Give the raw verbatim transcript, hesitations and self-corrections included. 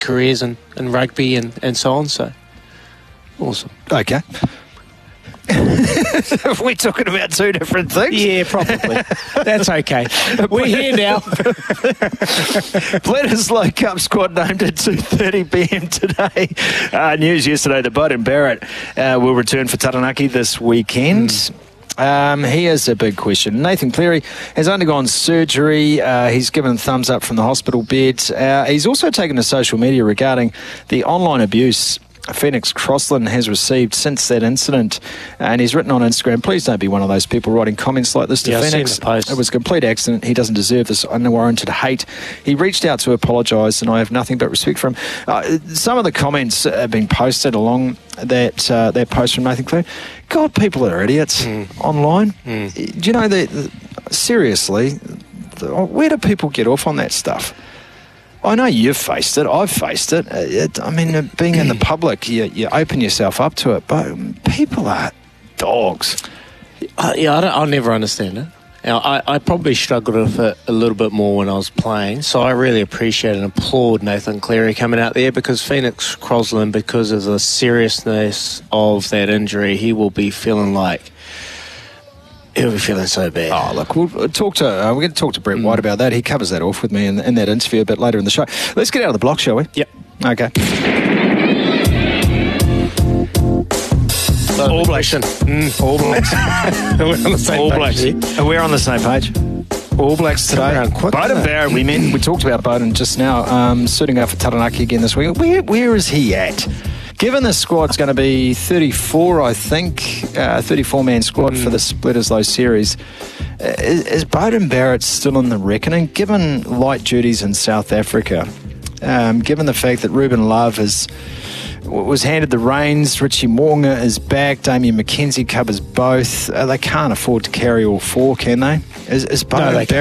careers in, in rugby and, and so on. So, awesome. Okay. We're talking about two different things. Yeah, probably. That's okay. We're here now. Bledisloe Cup squad named at two thirty p m today. Uh, news yesterday that Beauden Barrett uh, will return for Taranaki this weekend. Mm. Um, here's a big question. Nathan Cleary has undergone surgery. Uh, he's given thumbs up from the hospital bed. Uh, he's also taken to social media regarding the online abuse Phoenix Crossland has received since that incident, and he's written on Instagram, please don't be one of those people writing comments like this to yeah, Phoenix. It was a complete accident. He doesn't deserve this unwarranted hate. He reached out to apologise, and I have nothing but respect for him. Uh, some of the comments have been posted along that uh, that post from Nathan Cleary. God, people are idiots mm. online. Mm. Do you know that? Seriously, where do people get off on that stuff? I know you've faced it. I've faced it. it I mean, being in the public, you, you open yourself up to it, but people are dogs. Uh, yeah, I don't, I'll never understand it. Now, I, I probably struggled with it a little bit more when I was playing, so I really appreciate and applaud Nathan Cleary coming out there, because Phoenix Crossland, because of the seriousness of that injury, he will be feeling like he'll be feeling so bad. Oh, look, we'll talk to, uh, we're going to talk to Brett mm. White about that. He covers that off with me in, in that interview a bit later in the show. Let's get out of the block, shall we? Yep. Okay. All Blacks. Mm, All Blacks. We're on the same All page Blacks. here. We're on the same page. All Blacks today. Beauden Barrett, we meant, we talked about Beauden just now, um, suiting up for Taranaki again this week. Where, where is he at? Given the squad's going to be thirty-four, I think, uh, thirty-four man squad mm. for the Bledisloe series, is, is Beauden Barrett still in the reckoning? Given light duties in South Africa, um, given the fact that Ruben Love is, was handed the reins, Richie Mo'unga is back, Damien McKenzie covers both, uh, they can't afford to carry all four, can they? Is, is Beauden no, they Barrett